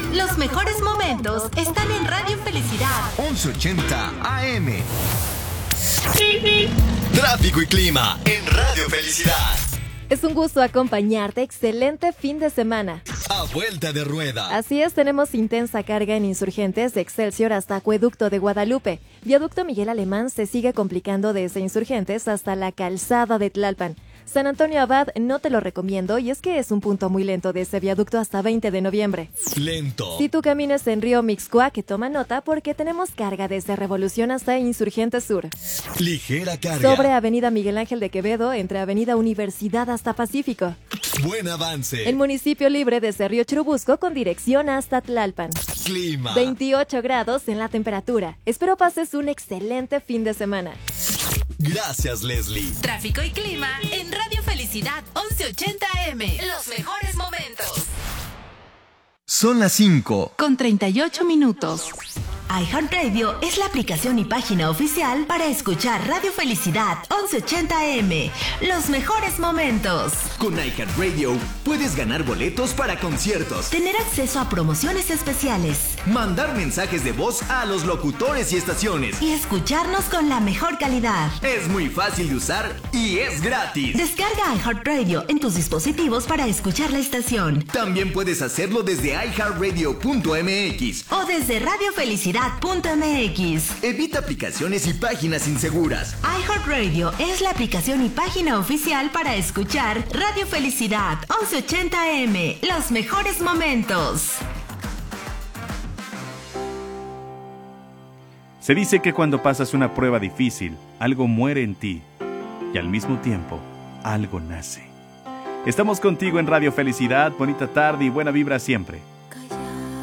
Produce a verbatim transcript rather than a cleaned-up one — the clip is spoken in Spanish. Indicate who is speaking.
Speaker 1: Los mejores momentos están en Radio Felicidad
Speaker 2: once ochenta A M.
Speaker 3: Tráfico y clima en Radio Felicidad.
Speaker 4: Es un gusto acompañarte. Excelente fin de semana.
Speaker 3: A vuelta de rueda.
Speaker 4: Así es, tenemos intensa carga en Insurgentes de Excelsior hasta Acueducto de Guadalupe. Viaducto Miguel Alemán se sigue complicando desde Insurgentes hasta la calzada de Tlalpan. San Antonio Abad no te lo recomiendo y es que es un punto muy lento de ese viaducto hasta veinte de noviembre.
Speaker 3: Lento.
Speaker 4: Si tú caminas en Río Mixcoac, que toma nota porque tenemos carga desde Revolución hasta Insurgentes Sur.
Speaker 3: Ligera carga.
Speaker 4: Sobre Avenida Miguel Ángel de Quevedo, entre Avenida Universidad hasta Pacífico.
Speaker 3: Buen avance.
Speaker 4: El municipio libre desde Río Churubusco con dirección hasta Tlalpan.
Speaker 3: Clima.
Speaker 4: veintiocho grados en la temperatura. Espero pases un excelente fin de semana.
Speaker 3: Gracias, Leslie.
Speaker 1: Tráfico y clima en Radio Felicidad once ochenta A M. Los mejores momentos.
Speaker 2: Son las cinco.
Speaker 1: Con treinta y ocho minutos.
Speaker 5: iHeartRadio es la aplicación y página oficial para escuchar Radio Felicidad once ochenta A M. Los mejores momentos.
Speaker 6: Con iHeartRadio puedes ganar boletos para conciertos,
Speaker 5: Tener acceso a promociones especiales
Speaker 6: mandar mensajes de voz a los locutores y estaciones.
Speaker 5: y escucharnos con la mejor calidad.
Speaker 6: Es muy fácil de usar y es gratis.
Speaker 5: Descarga iHeartRadio en tus dispositivos para escuchar la estación
Speaker 6: También puedes hacerlo desde i heart radio punto m x.
Speaker 5: o desde radio felicidad punto m x.
Speaker 6: Evita aplicaciones y páginas inseguras.
Speaker 5: iHeartRadio es la aplicación y página oficial para escuchar Radio Felicidad once ochenta A M. Los mejores momentos.
Speaker 7: Se dice que cuando pasas una prueba difícil, algo muere en ti y al mismo tiempo, algo nace. Estamos contigo en Radio Felicidad, bonita tarde y buena vibra siempre.